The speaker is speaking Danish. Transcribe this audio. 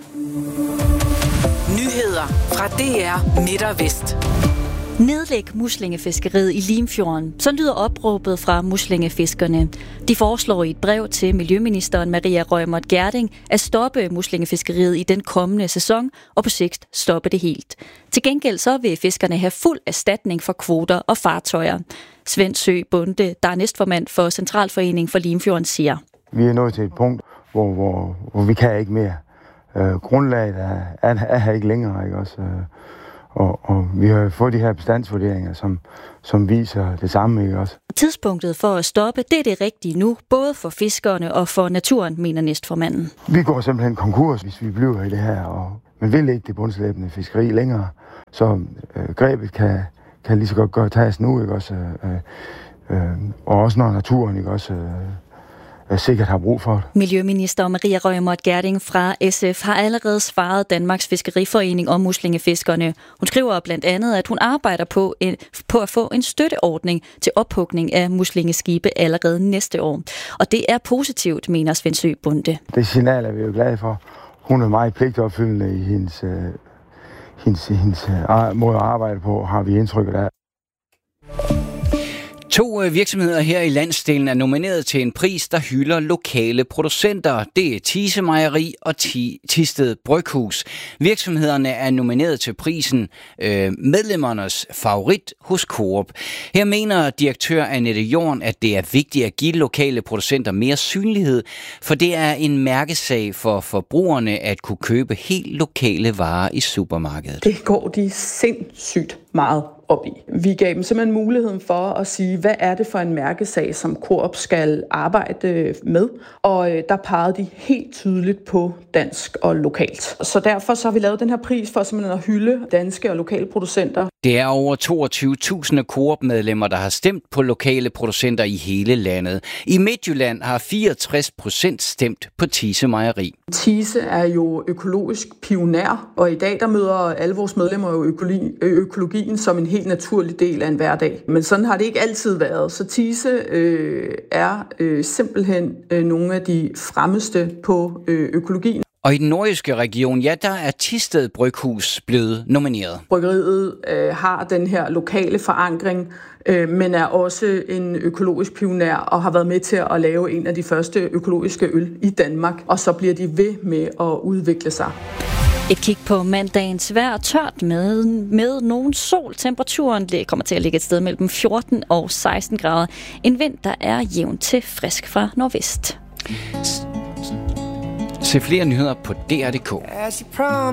Nyheder fra DR Midt og Vest. Nedlæg muslingefiskeriet i Limfjorden. Så lyder opråbet fra muslingefiskerne. De foreslår i et brev til miljøministeren Maria Reumert Gjerding at stoppe muslingefiskeriet i den kommende sæson og på sigt stoppe det helt. Til gengæld så vil fiskerne have fuld erstatning for kvoter og fartøjer. Svend Sø Bonde, der er næstformand for Centralforeningen for Limfjorden, siger: Vi er nået til et punkt, hvor vi kan ikke mere. Grundlaget er her ikke længere, ikke også? Og vi har fået de her bestandsvurderinger, som viser det samme, ikke også? Tidspunktet for at stoppe, det er det rigtige nu, både for fiskerne og for naturen, mener næstformanden. Vi går simpelthen konkurs, hvis vi bliver i det her, og man vil ikke det bundslæbende fiskeri længere, så grebet kan lige så godt tages nu, ikke også? Og også når naturen, ikke også? Sikkert har brug for det. Miljøminister Maria Reumert Gjerding fra SF har allerede svaret Danmarks Fiskeriforening om muslingefiskerne. Hun skriver blandt andet, at hun arbejder på at få en støtteordning til ophugning af muslingeskibe allerede næste år. Og det er positivt, mener Svend Sø Bonde. Det signal er vi jo glade for. Hun er meget pligtopfyldende i hendes måde at arbejde på, har vi indtrykket af. 2 virksomheder her i landsdelen er nomineret til en pris, der hylder lokale producenter. Det er Thise Mejeri og Thisted Bryghus. Virksomhederne er nomineret til prisen medlemmernes favorit hos Coop. Her mener direktør Annette Jorn, at det er vigtigt at give lokale producenter mere synlighed, for det er en mærkesag for forbrugerne at kunne købe helt lokale varer i supermarkedet. Det går de sindssygt meget op i. Vi gav dem simpelthen muligheden for at sige, hvad er det for en mærkesag, som Coop skal arbejde med, og der pegede de helt tydeligt på dansk og lokalt. Så derfor så har vi lavet den her pris for simpelthen at hylde danske og lokale producenter. Det er over 22.000 Coop-medlemmer, der har stemt på lokale producenter i hele landet. I Midtjylland har 64% stemt på Thise Mejeri. Thise er jo økologisk pioner, og i dag der møder alle vores medlemmer jo økologien som en helt naturlig del af en hverdag. Men sådan har det ikke altid været. Så Thise er simpelthen nogle af de fremmeste på økologien. Og i den nordjyske region, ja, der er Thisted Bryghus blevet nomineret. Bryggeriet har den her lokale forankring, men er også en økologisk pioner og har været med til at lave en af de første økologiske øl i Danmark. Og så bliver de ved med at udvikle sig. Et kig på mandagens vejr, tørt med nogen sol. Temperaturen kommer til at ligge et sted mellem 14 og 16 grader. En vind, der er jævn til frisk fra nordvest. Se flere nyheder på DR.dk.